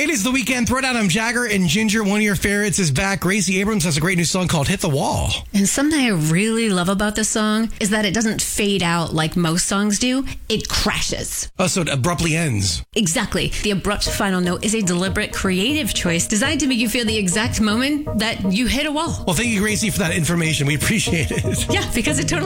It is the weekend throwdown. I'm Jagger, and Ginger, one of your favorites, is back. Gracie Abrams has a great new song called Hit the Wall. And something I really love about this song is that it doesn't fade out like most songs do. It crashes. Oh, so it abruptly ends. Exactly. The abrupt final note is a deliberate creative choice designed to make you feel the exact moment that you hit a wall. Well, thank you, Gracie, for that information. We appreciate it. Yeah, because it totally